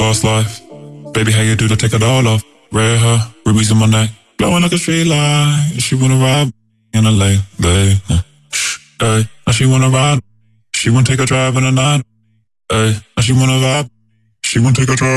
fast life. Baby, how you do to take it all off? Red hair, rubies in my neck, blowing like a street light. She wanna ride in LA, babe. Hey, now she wanna ride. She wanna take a drive in the night. Hey, now she wanna vibe. She wanna take a drive.